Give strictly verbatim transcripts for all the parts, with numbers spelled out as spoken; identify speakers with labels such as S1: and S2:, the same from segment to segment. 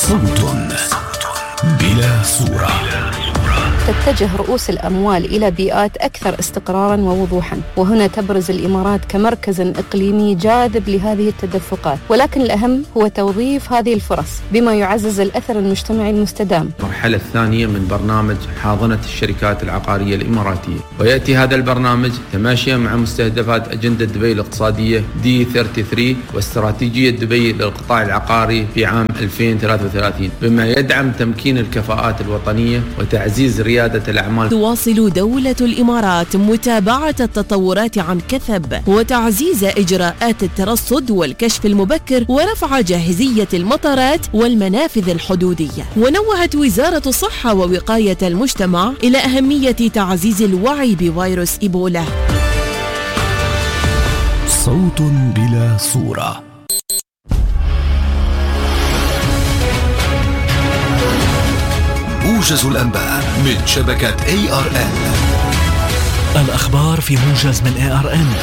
S1: صوت بلا صورة.
S2: تتجه رؤوس الأموال إلى بيئات أكثر استقراراً ووضوحاً، وهنا تبرز الإمارات كمركز إقليمي جاذب لهذه التدفقات، ولكن الأهم هو توظيف هذه الفرص بما يعزز الأثر المجتمعي المستدام.
S3: المرحلة الثانية من برنامج حاضنة الشركات العقارية الإماراتية، ويأتي هذا البرنامج تماشيا مع مستهدفات أجندة دبي الاقتصادية دي ثلاثة وثلاثين واستراتيجية دبي للقطاع العقاري في عام ألفين وثلاثة وثلاثين، بما يدعم تمكين الكفاءات الوطنية وتعزيز ريادة الأعمال.
S4: تواصل دولة الإمارات متابعة التطورات عن كثب وتعزيز إجراءات الترصد والكشف المبكر ورفع جاهزية المطارات والمنافذ الحدودية. ونوهت وزارة الصحة ووقاية المجتمع إلى أهمية تعزيز الوعي بفيروس إيبولا.
S1: صوت بلا صورة. موجز الأنباء من شبكة إيه آر إن.
S5: الأخبار في موجز من إيه آر إن.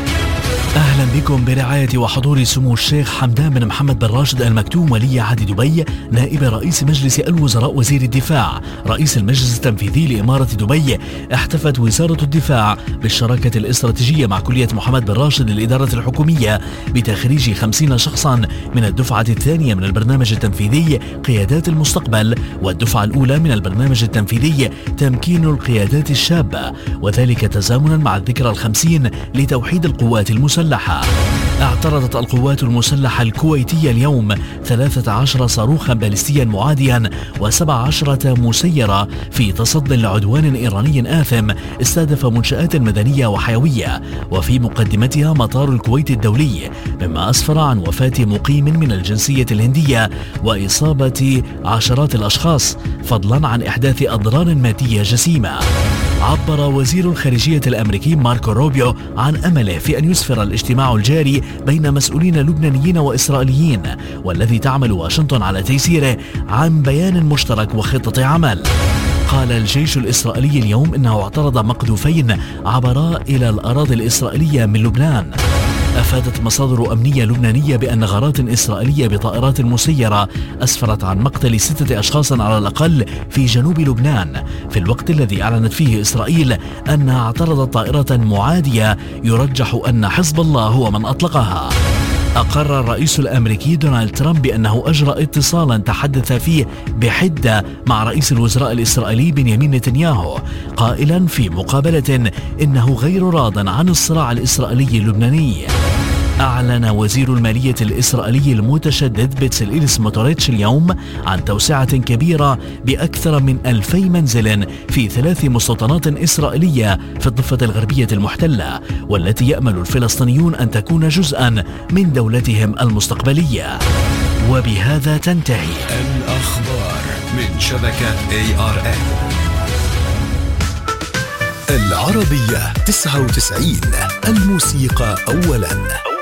S5: أهلا بكم برعاية وحضور سمو الشيخ حمدان بن محمد بن راشد المكتوم ولي عهد دبي نائب رئيس مجلس الوزراء وزير الدفاع رئيس المجلس التنفيذي لإمارة دبي. احتفت وزارة الدفاع بالشراكة الاستراتيجية مع كلية محمد بن راشد للإدارة الحكومية بتخريج خمسين شخصا من الدفعة الثانية من البرنامج التنفيذي قيادات المستقبل والدفعة الأولى من البرنامج التنفيذي تمكين القيادات الشابة، وذلك تزامنا مع الذكرى الخمسين لتوحيد القوات المسلحة. اعترضت القوات المسلحة الكويتية اليوم ثلاثة عشر صاروخا باليستيا معاديا وسبع عشرة مسيرة في تصدي لعدوان إيراني آثم استهدف منشآت مدنية وحيوية، وفي مقدمتها مطار الكويت الدولي، مما أسفر عن وفاة مقيم من الجنسية الهندية وإصابة عشرات الأشخاص، فضلا عن إحداث أضرار مادية جسيمة. عبر وزير الخارجية الأمريكي ماركو روبيو عن أمله في أن يسفر الاجتماع الجاري بين مسؤولين لبنانيين وإسرائيليين والذي تعمل واشنطن على تيسيره عن بيان مشترك وخطة عمل. قال الجيش الإسرائيلي اليوم إنه اعترض مقذوفين عبرا إلى الأراضي الإسرائيلية من لبنان. أفادت مصادر أمنية لبنانية بأن غارات إسرائيلية بطائرات مسيرة أسفرت عن مقتل ستة أشخاص على الأقل في جنوب لبنان، في الوقت الذي أعلنت فيه إسرائيل أنها اعترضت طائرة معادية يرجح أن حزب الله هو من أطلقها. أقر الرئيس الأمريكي دونالد ترامب بأنه أجرى اتصالا تحدث فيه بحدة مع رئيس الوزراء الإسرائيلي بنيامين نتنياهو، قائلا في مقابلة إنه غير راض عن الصراع الإسرائيلي اللبناني. أعلن وزير المالية الإسرائيلي المتشدد بتسليل سموتريتش اليوم عن توسعة كبيرة بأكثر من ألفي منزل في ثلاث مستوطنات إسرائيلية في الضفة الغربية المحتلة، والتي يأمل الفلسطينيون أن تكون جزءا من دولتهم المستقبلية. وبهذا تنتهي
S1: الأخبار من شبكة إيه آر إن. العربية تسعة وتسعين، الموسيقى أولا.